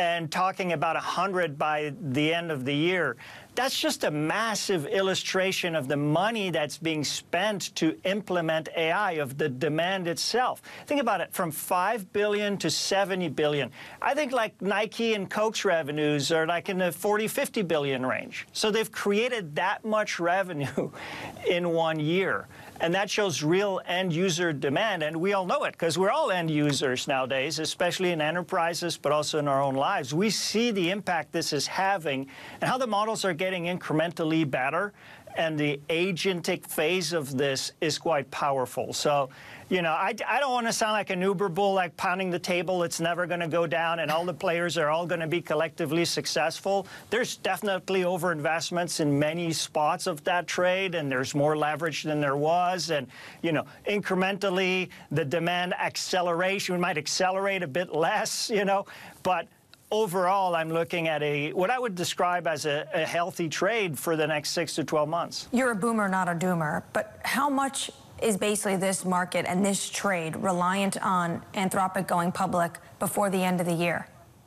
and talking about 100 by the end of the year. That's just a massive illustration of the money that's being spent to implement AI, of the demand itself. Think about it, from $5 billion to $70 billion. I think like Nike and Coke's revenues are like in the 40, 50 billion range. So they've created that much revenue in 1 year. And that shows real end-user demand, and we all know it, because we're all end users nowadays, especially in enterprises, but also in our own lives. We see the impact this is having, and how the models are getting incrementally better, and the agentic phase of this is quite powerful. So, you know, I don't want to sound like an Uber bull, like pounding the table, it's never going to go down, and all the players are all going to be collectively successful. There's definitely overinvestments in many spots of that trade, and there's more leverage than there was. And, you know, incrementally, the demand acceleration might accelerate a bit less, you know, but overall, I'm looking at what I would describe as a healthy trade for the next 6 to 12 months. You're a boomer, not a doomer, but how much is basically this market and this trade reliant on Anthropic going public before the end of the year?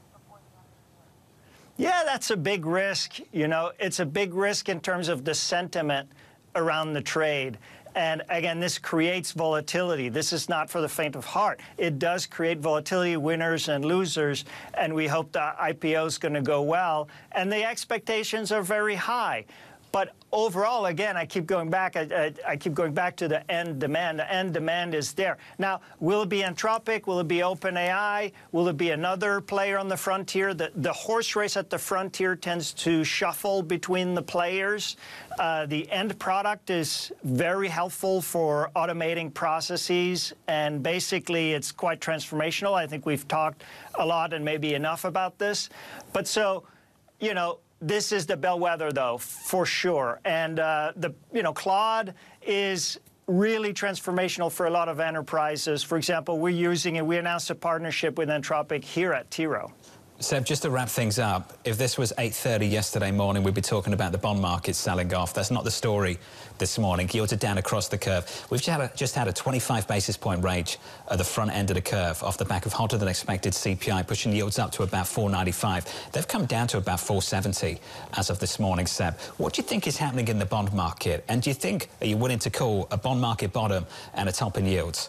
Yeah, that's a big risk. You know, it's a big risk in terms of the sentiment around the trade. And again, this creates volatility. This is not for the faint of heart. It does create volatility, winners and losers, and we hope the IPO is going to go well. And the expectations are very high. But overall, again, I keep going back to the end demand. The end demand is there. Now, will it be Anthropic? Will it be OpenAI? Will it be another player on the frontier? The horse race at the frontier tends to shuffle between the players. The end product is very helpful for automating processes, and basically it's quite transformational. I think we've talked a lot and maybe enough about this. But so, you know, this is the bellwether, though, for sure. And Claude is really transformational for a lot of enterprises. For example, we're using it. We announced a partnership with Anthropic here at T. Rowe. Seb, just to wrap things up, if this was 8:30 yesterday morning, we'd be talking about the bond market selling off. That's not the story this morning. Yields are down across the curve. We've just had a 25 basis point range at the front end of the curve off the back of hotter than expected CPI, pushing yields up to about 4.95. They've come down to about 4.70 as of this morning, Seb. What do you think is happening in the bond market? And do you think, are you willing to call a bond market bottom and a top in yields?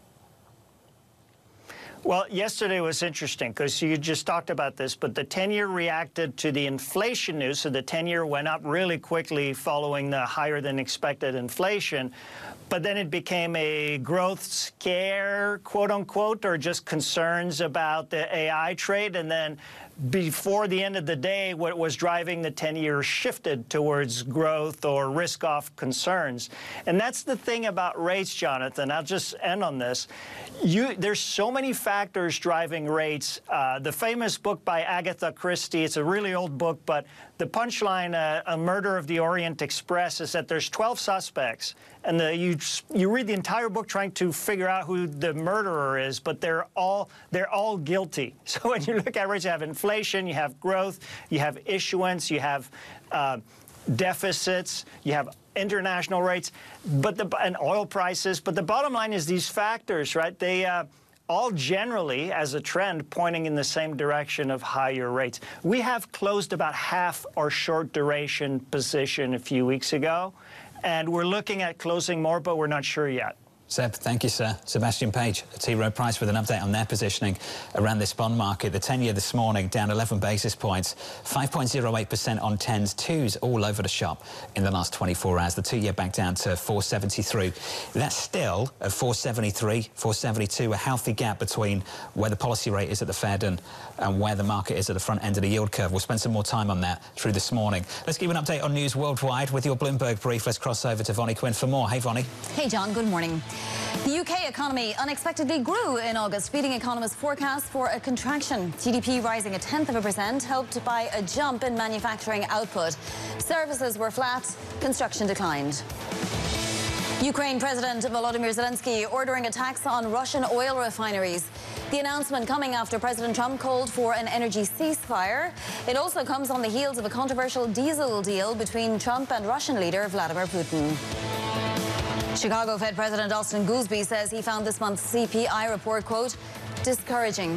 Well, yesterday was interesting because you just talked about this, but the 10-year reacted to the inflation news. So the 10-year went up really quickly following the higher than expected inflation. But then it became a growth scare, quote unquote, or just concerns about the AI trade. And then before the end of the day, what was driving the 10-year shifted towards growth or risk-off concerns. And that's the thing about rates, Jonathan. I'll just end on this. There's so many factors driving rates. The famous book by Agatha Christie, it's a really old book, but the punchline, A Murder of the Orient Express, is that there's 12 suspects. And you read the entire book trying to figure out who the murderer is, but they're all guilty. So when you look at rates, you have inflation, you have growth, you have issuance, you have deficits, you have international rates, and oil prices. But the bottom line is these factors, right? They all generally, as a trend, pointing in the same direction of higher rates. We have closed about half our short duration position a few weeks ago, and we're looking at closing more, but we're not sure yet. Seb, thank you, sir. Sebastian Page at T. Rowe Price with an update on their positioning around this bond market. The 10-year this morning down 11 basis points, 5.08% on 10s, 2s all over the shop in the last 24 hours. The 2-year back down to 4.73. That's still at 4.73, 4.72, a healthy gap between where the policy rate is at the Fed and where the market is at the front end of the yield curve. We'll spend some more time on that through this morning. Let's give you an update on news worldwide with your Bloomberg brief. Let's cross over to Vonnie Quinn for more. Hey, Vonnie. Hey, John. Good morning. The UK economy unexpectedly grew in August, beating economists' forecasts for a contraction. GDP rising 0.1%, helped by a jump in manufacturing output. Services were flat, construction declined. Ukraine President Volodymyr Zelensky ordering attacks on Russian oil refineries. The announcement coming after President Trump called for an energy ceasefire. It also comes on the heels of a controversial diesel deal between Trump and Russian leader Vladimir Putin. Chicago Fed President Austin Goolsbee says he found this month's CPI report, quote, discouraging.